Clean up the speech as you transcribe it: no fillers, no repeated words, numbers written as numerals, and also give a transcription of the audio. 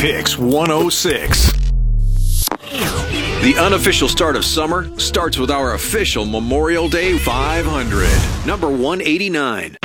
Picks 106. The unofficial start of summer starts with our official Memorial Day 500. Number 189.